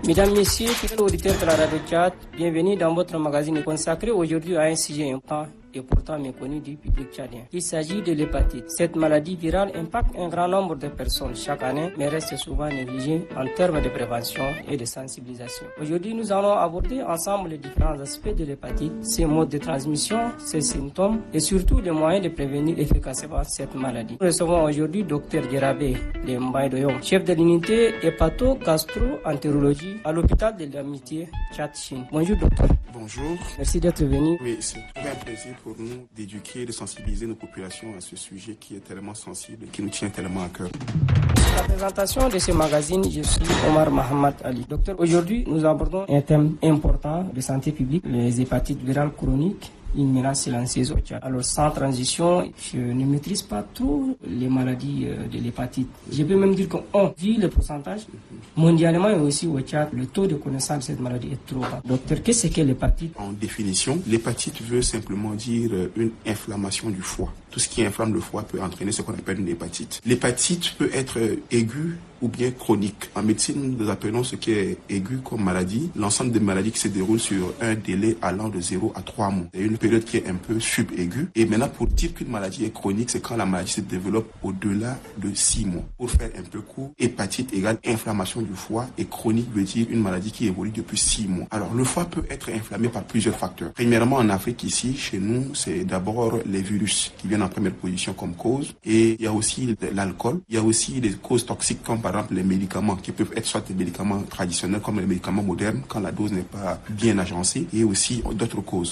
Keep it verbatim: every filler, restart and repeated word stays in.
Mesdames, Messieurs, fidèles auditeurs de la Radio Tchad, bienvenue dans votre magazine consacré aujourd'hui à un sujet important et pourtant méconnu du public tchadien. Il s'agit de l'hépatite. Cette maladie virale impacte un grand nombre de personnes chaque année, mais reste souvent négligée en termes de prévention et de sensibilisation. Aujourd'hui, nous allons aborder ensemble les différents aspects de l'hépatite, ses modes de transmission, ses symptômes et surtout les moyens de prévenir efficacement cette maladie. Nous recevons aujourd'hui Dr Djerabé Lembaye-Doyong, chef de l'unité hépato-gastro-entérologie à l'hôpital de l'Amitié Tchad-Chine. Bonjour docteur. Bonjour. Merci d'être venu. Oui, c'est un plaisir pour nous d'éduquer et de sensibiliser nos populations à ce sujet qui est tellement sensible et qui nous tient tellement à cœur. La présentation de ce magazine, je suis Omar Mohamed Ali. Docteur, aujourd'hui, nous abordons un thème important de santé publique, les hépatites virales chroniques, une menace silencieuse au Tchad. Alors, sans transition, je ne maîtrise pas trop les maladies de l'hépatite. Je peux même dire qu'on vit le pourcentage. Mondialement et aussi au Tchad, le taux de connaissance de cette maladie est trop bas. Docteur, qu'est-ce que l'hépatite? En définition, l'hépatite veut simplement dire une inflammation du foie. Tout ce qui inflamme le foie peut entraîner ce qu'on appelle une hépatite. L'hépatite peut être aiguë ou bien chronique. En médecine, nous appelons ce qui est aigu comme maladie l'ensemble des maladies qui se déroulent sur un délai allant de zéro à trois mois. C'est une période qui est un peu subaiguë. Et maintenant, pour dire qu'une maladie est chronique, c'est quand la maladie se développe au-delà de six mois. Pour faire un peu court, hépatite égale inflammation du foie et chronique veut dire une maladie qui évolue depuis six mois. Alors, le foie peut être inflammé par plusieurs facteurs. Premièrement, en Afrique, ici, chez nous, c'est d'abord les virus qui viennent en première position comme cause. Et il y a aussi l'alcool. Il y a aussi les causes toxiques comme par exemple les médicaments qui peuvent être soit des médicaments traditionnels comme les médicaments modernes quand la dose n'est pas bien agencée et aussi d'autres causes.